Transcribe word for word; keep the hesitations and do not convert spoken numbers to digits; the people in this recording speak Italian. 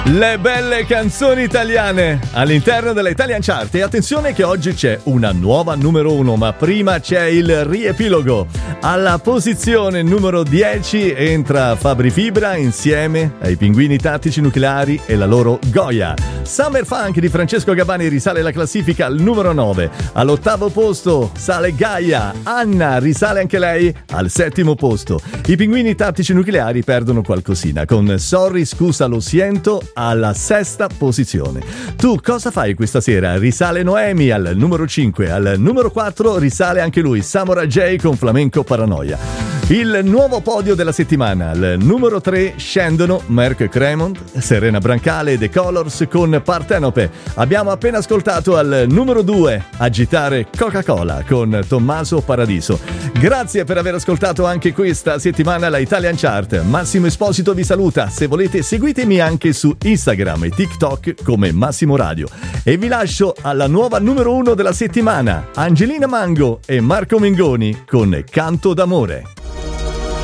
Le belle canzoni italiane all'interno della Italian Chart. E attenzione che oggi c'è una nuova numero uno, ma prima c'è il riepilogo. Alla posizione numero dieci entra Fabri Fibra insieme ai Pinguini Tattici Nucleari e la loro Goya. Summer Funk di Francesco Gabbani risale la classifica al numero nove. All'ottavo posto sale Gaia. Anna risale anche lei al settimo posto. I Pinguini Tattici Nucleari perdono qualcosina con Sorry scusa lo siento alla sesta posizione. Tu cosa fai questa sera? Risale Noemi al numero cinque. Al numero quattro risale anche lui Samurai J con Flamenco Paranoia. Il nuovo podio della settimana. Al numero tre scendono Mark Cremont, Serena Brancale e The Colors con Partenope. Abbiamo appena ascoltato al numero due Agitare Coca-Cola con Tommaso Paradiso. Grazie per aver ascoltato anche questa settimana la Italian Chart. Massimo Esposito vi saluta. Se volete seguitemi anche su Instagram e TikTok come Massimo Radio. E vi lascio alla nuova numero uno della settimana, Angelina Mango e Marco Mengoni con Canto d'amore.